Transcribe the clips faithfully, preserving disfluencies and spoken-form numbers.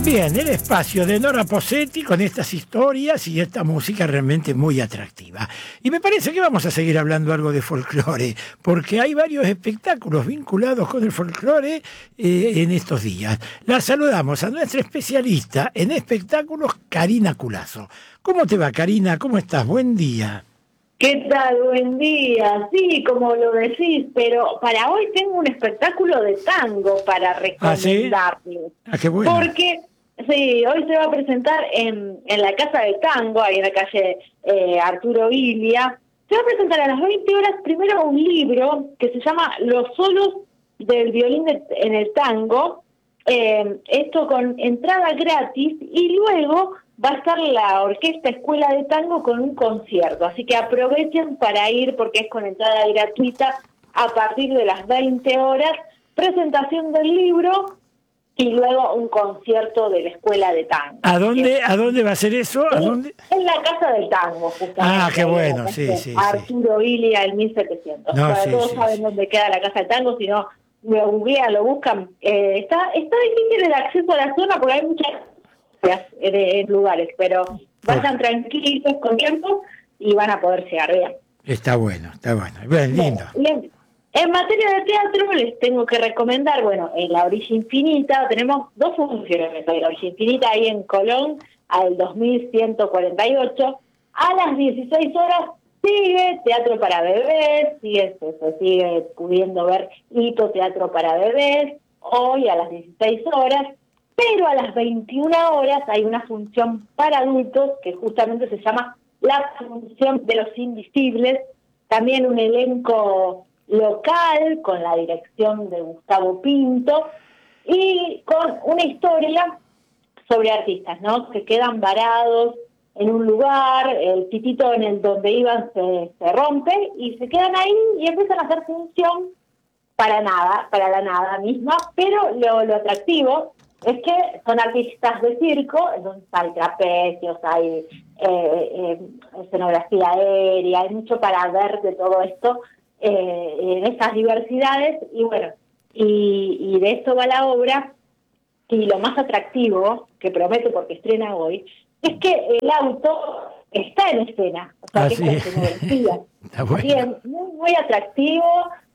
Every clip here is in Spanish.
Bien, el espacio de Nora Posetti con estas historias y esta música realmente muy atractiva. Y me parece que vamos a seguir hablando algo de folclore, porque hay varios espectáculos vinculados con el folclore eh, en estos días. La saludamos a nuestra especialista en espectáculos, Karina Culazo. ¿Cómo te va, Karina? ¿Cómo estás? Buen día. ¿Qué tal? Buen día. Sí, como lo decís, pero para hoy tengo un espectáculo de tango para recomendarles. ¿Ah, sí? Ah, qué bueno. Porque, sí, hoy se va a presentar en, en la Casa del Tango, ahí en la calle eh, Arturo Illia. Se va a presentar a las veinte horas primero un libro que se llama Los solos del violín de, en el tango. Eh, esto con entrada gratis y luego va a estar la Orquesta Escuela de Tango con un concierto, así que aprovechen para ir porque es con entrada gratuita a partir de las veinte horas, presentación del libro y luego un concierto de la Escuela de Tango. ¿A dónde, ¿a dónde va a ser eso? ¿A dónde? En la Casa del Tango, justamente. Ah, qué bueno, sí, sí, sí. Arturo Illia, el mil setecientos. No, Para sí, todos sí, saben sí. dónde queda la Casa del Tango, si no lo googlean, lo buscan. Eh, está, está difícil el acceso a la zona porque hay muchas en lugares, pero vayan tranquilos, con tiempo y van a poder llegar bien. Está bueno, está bueno. Bien, lindo. Bien. En materia de teatro les tengo que recomendar, bueno, en La Orilla Infinita tenemos dos funciones de La Orilla Infinita ahí en Colón al dos mil ciento cuarenta y ocho. A las dieciséis horas sigue Teatro para Bebés, sigue, se, se sigue pudiendo ver Hito Teatro para Bebés, hoy a las dieciséis horas. Pero a las veintiuna horas hay una función para adultos que justamente se llama La Función de los Invisibles, también un elenco local con la dirección de Gustavo Pinto y con una historia sobre artistas, ¿no? Que quedan varados en un lugar, el pitito en el donde iban se, se rompe y se quedan ahí y empiezan a hacer función para nada, para la nada misma, pero lo, lo atractivo es que son artistas de circo, entonces hay trapecios, hay eh, eh, escenografía aérea, hay mucho para ver de todo esto, eh, en esas diversidades, y bueno, y, y de esto va la obra, y lo más atractivo, que prometo porque estrena hoy, es que el auto está en escena, o sea, Ah, que sí. es escenografía. Está bueno. Así es muy, muy atractivo,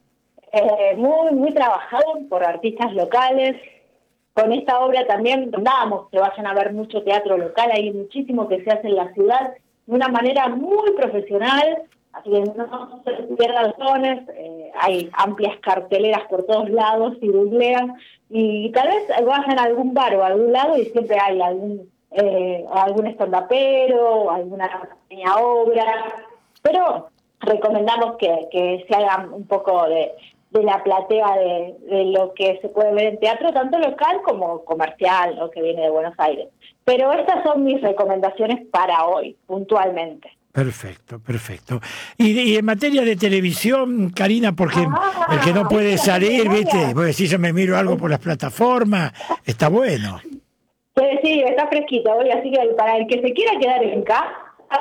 eh, muy, muy trabajado por artistas locales. Con esta obra también damos que vayan a ver mucho teatro local, hay muchísimo que se hace en la ciudad de una manera muy profesional, así que no se pierdan zonas, eh, hay amplias carteleras por todos lados, si googlean, y tal vez vayan a algún bar o a algún lado y siempre hay algún eh, algún estandapero, alguna pequeña obra, pero recomendamos que, que se hagan un poco de... de la platea de, de lo que se puede ver en teatro, tanto local como comercial, o que viene de Buenos Aires. Pero estas son mis recomendaciones para hoy, puntualmente. Perfecto, perfecto. Y, y en materia de televisión, Karina, porque Ah, el que no puede esa salir, memoria. ¿viste? Pues si yo me miro algo por las plataformas, está bueno. Sí, sí, está fresquito hoy, así que para el que se quiera quedar en casa,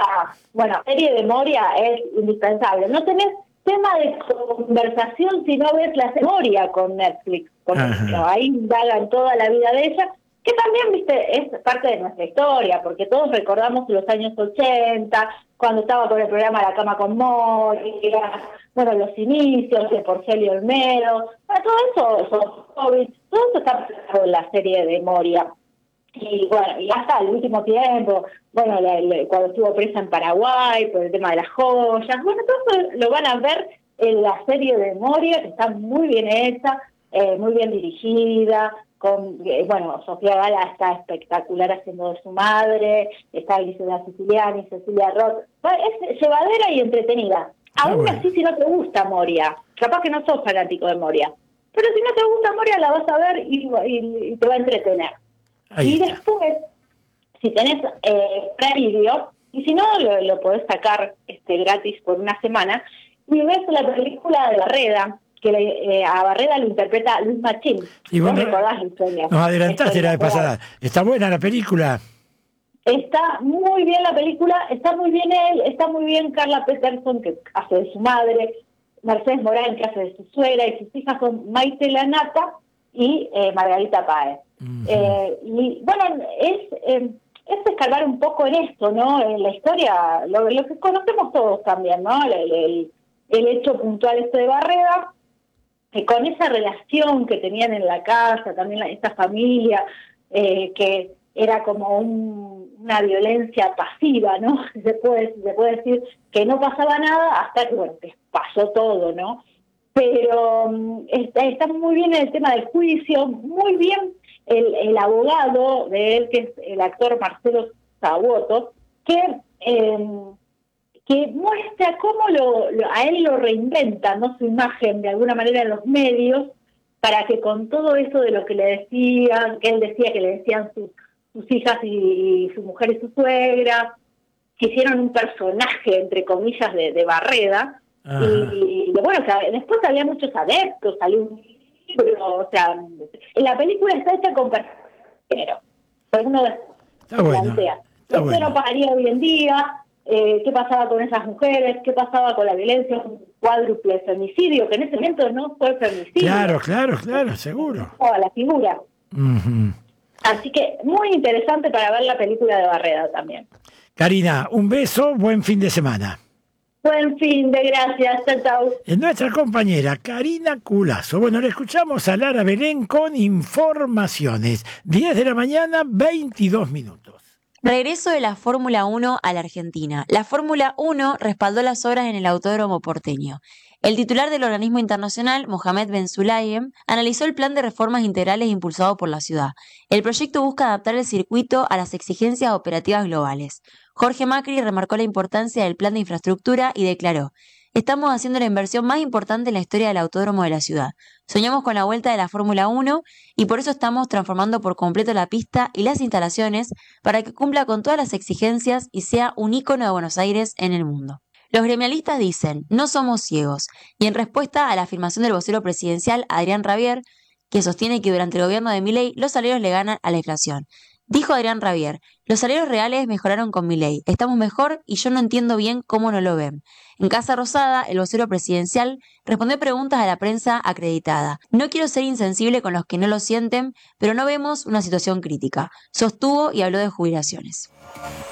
bueno, serie de Moria es indispensable. No tenés tema de conversación si no ves la memoria con Netflix, porque ahí indagan toda la vida de ella, que también, viste, es parte de nuestra historia, porque todos recordamos los años ochenta, cuando estaba con el programa La Cama con Moria, bueno, los inicios de Porcelio Olmedo, bueno, todo eso, esos hobbits, todo eso está presentado en la serie de Moria. Y bueno, y hasta el último tiempo, bueno, la, la, cuando estuvo presa en Paraguay por el tema de las joyas, bueno, todo eso lo van a ver en la serie de Moria, que está muy bien hecha, eh, muy bien dirigida, con eh, bueno, Sofía Gala está espectacular haciendo de su madre, está Gisela Siciliani, Cecilia Roth, bueno, es llevadera y entretenida. Ah, Aún bueno. así, si no te gusta Moria, capaz que no sos fanático de Moria, pero si no te gusta Moria la vas a ver y, y, y te va a entretener. Ahí Y está. después, si tenés eh, Prime Video, y si no, lo, lo podés sacar este gratis por una semana, y ves la película de Barreda, que le, eh, a Barreda lo interpreta Luis Machín. Y ¿Vos bueno, recordás la historia? nos adelantaste la Historia vez pasada. ¿Está buena la película? Está muy bien la película, está muy bien él, está muy bien Carla Peterson, que hace de su madre, Mercedes Morán, que hace de su suegra, y sus hijas son Maite Lanata y eh, Margarita Páez. Uh-huh. Eh, y bueno, es, eh, es escarbar un poco en esto, ¿no? En la historia, lo, lo que conocemos todos también, ¿no? El, el, el hecho puntual este de Barreda, que con esa relación que tenían en la casa, también la, esta familia, eh, que era como un, una violencia pasiva, ¿no? Se puede, se puede decir que no pasaba nada hasta que, bueno, que pasó todo, ¿no? Pero um, está, está muy bien el tema del juicio, muy bien el, el abogado de él, que es el actor Marcelo Saboto, que eh, que muestra cómo lo, lo, a él lo reinventa, ¿no? Su imagen de alguna manera en los medios, para que con todo eso de lo que le decían, que él decía que le decían sus, sus hijas y, y su mujer y su suegra, que hicieron un personaje, entre comillas, de, de Barreda. Y, y bueno, o sea, después había muchos adeptos, salió un libro, o sea, la película está hecha con pero uno está bueno, plantea, está esto bueno. no pasaría hoy en día, eh, qué pasaba con esas mujeres, qué pasaba con la violencia, un cuádruple femicidio, que en ese momento no fue femicidio. Claro, claro, claro, seguro. La figura. Uh-huh. Así que muy interesante para ver la película de Barreda también. Karina, un beso, buen fin de semana. Buen fin de gracias, chao, chao. Es nuestra compañera Karina Culazo. Bueno, le escuchamos a Lara Belén con informaciones. diez de la mañana, veintidós minutos. Regreso de la Fórmula uno a la Argentina. La Fórmula uno respaldó las obras en el Autódromo porteño. El titular del organismo internacional, Mohamed Ben Sulayem, analizó el plan de reformas integrales impulsado por la ciudad. El proyecto busca adaptar el circuito a las exigencias operativas globales. Jorge Macri remarcó la importancia del plan de infraestructura y declaró: estamos haciendo la inversión más importante en la historia del autódromo de la ciudad. Soñamos con la vuelta de la Fórmula uno y por eso estamos transformando por completo la pista y las instalaciones para que cumpla con todas las exigencias y sea un ícono de Buenos Aires en el mundo. Los gremialistas dicen: no somos ciegos, y en respuesta a la afirmación del vocero presidencial Adrián Rabier, que sostiene que durante el gobierno de Milei los salarios le ganan a la inflación. Dijo Adrián Rabier: los salarios reales mejoraron con Milei, estamos mejor y yo no entiendo bien cómo no lo ven. En Casa Rosada, el vocero presidencial respondió preguntas a la prensa acreditada. No quiero ser insensible con los que no lo sienten, pero no vemos una situación crítica. Sostuvo y habló de jubilaciones.